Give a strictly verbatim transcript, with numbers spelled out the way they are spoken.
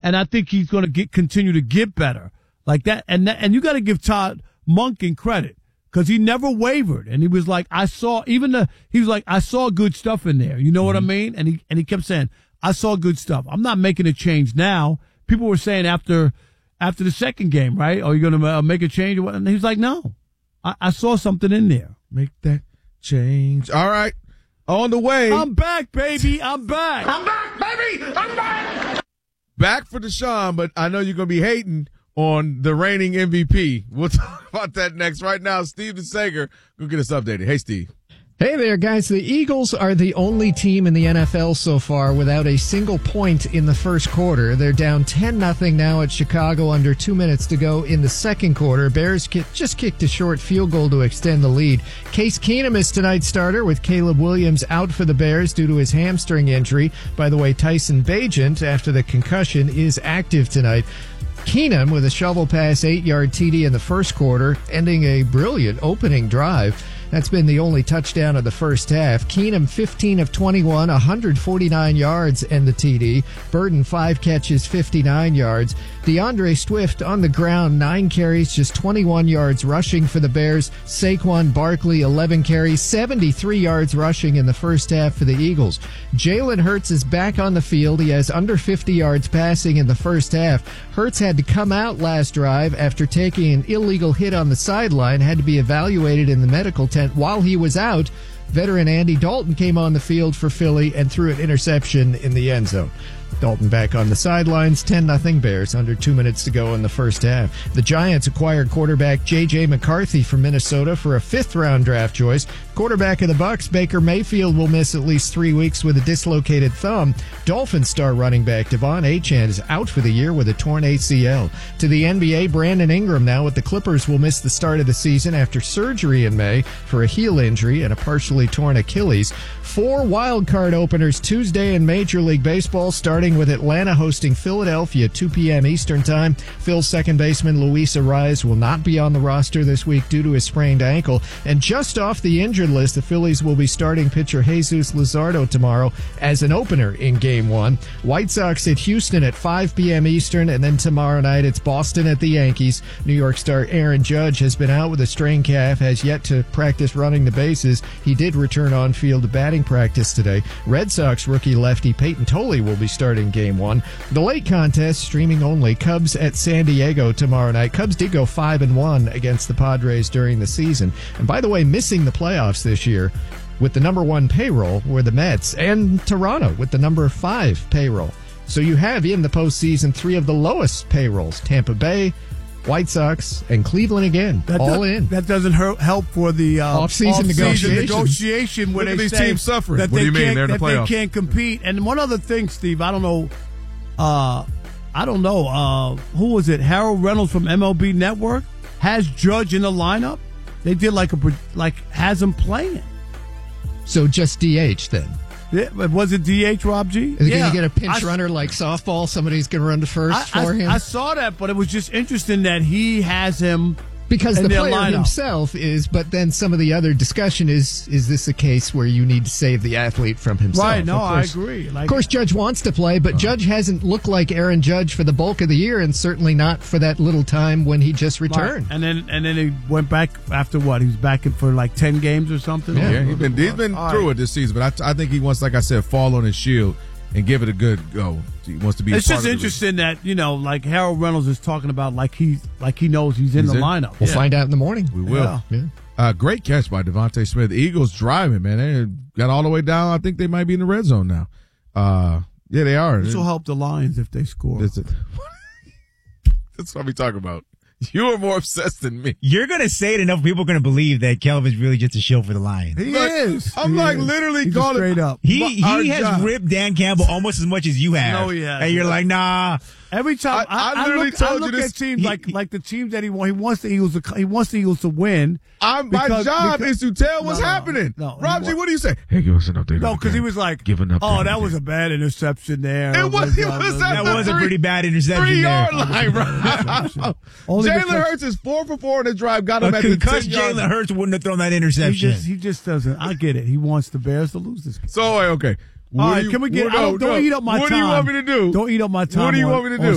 and I think he's going to get continue to get better like that. And that, and you got to give Todd Monken credit because he never wavered, and he was like, I saw even the he was like, I saw good stuff in there. You know mm-hmm. what I mean? And he and he kept saying, I saw good stuff. I'm not making a change now. People were saying after after the second game, right? Are you going to uh, make a change? And he was like, no, I, I saw something in there. Make that change. All right. On the way. I'm back, baby. I'm back. I'm back, baby. I'm back. Back for Deshaun, but I know you're going to be hating on the reigning M V P. We'll talk about that next. Right now, Steve DeSager will get us updated. Hey, Steve. Hey there, guys. The Eagles are the only team in the N F L so far without a single point in the first quarter. They're down ten nothing now at Chicago, under two minutes to go in the second quarter. Bears just kicked a short field goal to extend the lead. Case Keenum is tonight's starter, with Caleb Williams out for the Bears due to his hamstring injury. By the way, Tyson Bagent, after the concussion, is active tonight. Keenum with a shovel pass, eight-yard T D in the first quarter, ending a brilliant opening drive. That's been the only touchdown of the first half. Keenum, fifteen of twenty-one, one hundred forty-nine yards and the T D. Burden, five catches, fifty-nine yards. DeAndre Swift on the ground, nine carries, just twenty-one yards rushing for the Bears. Saquon Barkley, eleven carries, seventy-three yards rushing in the first half for the Eagles. Jalen Hurts is back on the field. He has under fifty yards passing in the first half. Hurts had to come out last drive after taking an illegal hit on the sideline, had to be evaluated in the medical tent while he was out. Veteran Andy Dalton came on the field for Philly and threw an interception in the end zone. Dalton back on the sidelines, ten nothing Bears, under two minutes to go in the first half. The Giants acquired quarterback J J McCarthy from Minnesota for a fifth-round draft choice. Quarterback of the Bucs, Baker Mayfield, will miss at least three weeks with a dislocated thumb. Dolphins star running back Devon Achane is out for the year with a torn A C L. To the N B A, Brandon Ingram now with the Clippers will miss the start of the season after surgery in May for a heel injury and a partially torn Achilles. Four wild card openers Tuesday in Major League Baseball, starting with Atlanta hosting Philadelphia, two p.m. Eastern Time. Phil's second baseman Luis Arraez will not be on the roster this week due to his sprained ankle. And just off the injured list, the Phillies will be starting pitcher Jesus Luzardo tomorrow as an opener in Game one. White Sox at Houston at five p.m. Eastern, and then tomorrow night it's Boston at the Yankees. New York star Aaron Judge has been out with a strained calf, has yet to practice running the bases. He did return on field to batting practice today. Red Sox rookie lefty Peyton Tolley will be starting Game one. The late contest, streaming only, Cubs at San Diego tomorrow night. Cubs did go five and one against the Padres during the season. And by the way, missing the playoffs this year with the number one payroll were the Mets, and Toronto with the number five payroll. So you have in the postseason three of the lowest payrolls: Tampa Bay, White Sox, and Cleveland again, that all does, in. That doesn't help for the uh, off-season, off-season negotiation. negotiation where Look at they these say teams suffering. that, What they, do you mean? can't, They're in the that they playoffs. can't compete. And one other thing, Steve, I don't know, uh, I don't know, uh, who was it? Harold Reynolds from M L B Network has Judge in the lineup. They did like a like has him playing. So just D H then. Yeah, was it D H, Rob G? Is he yeah. going to get a pinch I, runner like softball? Somebody's going to run to first I, for I, him? I saw that, but it was just interesting that he has him. Because the their player lineup. himself is, but then some of the other discussion is, is this a case where you need to save the athlete from himself? Right, no, of course, I agree. Like, of course, Judge wants to play, but uh, Judge hasn't looked like Aaron Judge for the bulk of the year, and certainly not for that little time when he just returned. Right. And then and then he went back after what? He was back in for like ten games or something? Yeah, yeah he's been, he's been through right. it this season, but I, I think he wants, like I said, fall on his shield and give it a good go. He wants to be. It's a part just of interesting that, you know, like Harold Reynolds is talking about like he like he knows he's in he's the in. lineup. We'll yeah. find out in the morning. We will. Yeah. Yeah. Uh, great catch by Devontae Smith. The Eagles driving, man. They got all the way down. I think they might be in the red zone now. Uh, yeah, they are. This will help the Lions if they score. That's, it. That's what we talking about. You are more obsessed than me. You're going to say it enough, people are going to believe that Kelvin's really just a shill for the Lions. He like, is. I'm he like is. literally He's calling straight up. He he has job. ripped Dan Campbell almost as much as you have. No, he has. And you're like, nah. Every time I- I, I literally look, I told look you this- at teams he- like like the teams that he wants. He wants the Eagles. To, he wants the Eagles to win. I'm, my because- job because- is to tell what's No, no, happening. no. Rob He G, wa- what do you say? Hey, give us an update. No, because he was like, giving up. "Oh, that was a bad interception there." It was. It uh, was That at was the a pretty bad interception three there. yard line, right? Only Jalen because- Hurts is four for four in the drive. Got him A at the concussed ten yard. Jalen Hurts wouldn't have thrown that He interception. just he just doesn't. I get it. He wants the Bears to lose this game. So okay. What All do right, you- can we get? what- I don't, no, don't no. eat up my what time. do you want me to do? Don't eat up my time. What do you on- want me to on do?